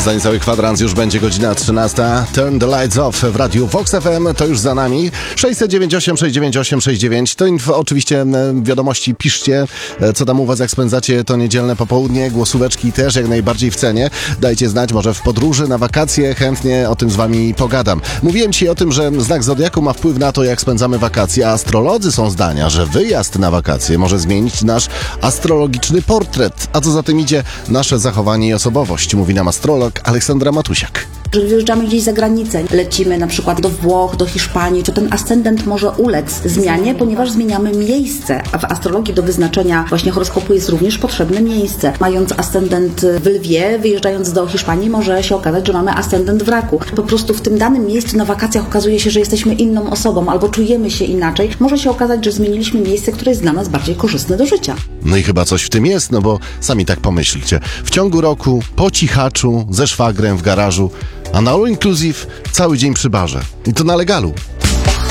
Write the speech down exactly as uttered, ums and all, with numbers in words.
Za niecały kwadrans już będzie godzina trzynasta. Turn the lights off w radiu Vox F M, to już za nami. sześćset dziewięćdziesiąt osiem, sześćset dziewięćdziesiąt osiem, sześćdziesiąt dziewięć. To info, oczywiście wiadomości piszcie, co tam u was, jak spędzacie to niedzielne popołudnie. Głosóweczki też jak najbardziej w cenie. Dajcie znać, może w podróży, na wakacje, chętnie o tym z wami pogadam. Mówiłem ci o tym, że znak zodiaku ma wpływ na to, jak spędzamy wakacje, a astrolodzy są zdania, że wyjazd na wakacje może zmienić nasz astrologiczny portret, a co za tym idzie, nasze zachowanie i osobowość, mówi nam astrolog Aleksandra Matusiak. Jeżeli wyjeżdżamy gdzieś za granicę, lecimy na przykład do Włoch, do Hiszpanii, to ten ascendent może ulec zmianie, ponieważ zmieniamy miejsce. A w astrologii do wyznaczenia właśnie horoskopu jest również potrzebne miejsce. Mając ascendent w Lwie, wyjeżdżając do Hiszpanii, może się okazać, że mamy ascendent w Raku. Po prostu w tym danym miejscu na wakacjach okazuje się, że jesteśmy inną osobą albo czujemy się inaczej. Może się okazać, że zmieniliśmy miejsce, które jest dla nas bardziej korzystne do życia. No i chyba coś w tym jest, no bo sami tak pomyślcie. W ciągu roku, po cichaczu, ze szwagrem w garażu, a na all inclusive cały dzień przy barze. I to na legalu.